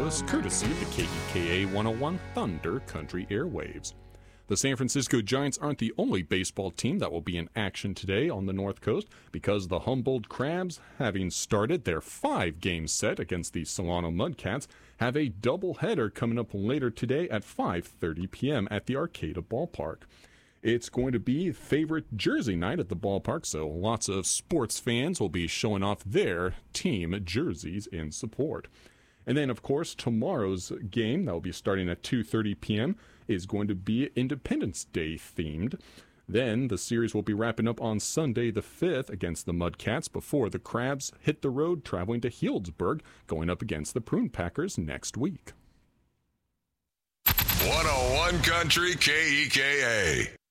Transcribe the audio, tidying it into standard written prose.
us courtesy of the KEKA 101 Thunder Country Airwaves. The San Francisco Giants aren't the only baseball team that will be in action today on the North Coast, because the Humboldt Crabs, having started their 5-game set against the Solano Mudcats, have a doubleheader coming up later today at 5:30 p.m. at the Arcata Ballpark. It's going to be favorite jersey night at the ballpark, so lots of sports fans will be showing off their team jerseys in support. And then, of course, tomorrow's game, that will be starting at 2:30 p.m., is going to be Independence Day themed. Then the series will be wrapping up on Sunday the 5th against the Mudcats before the Crabs hit the road traveling to Healdsburg, going up against the Prune Packers next week. 101 Country KEKA.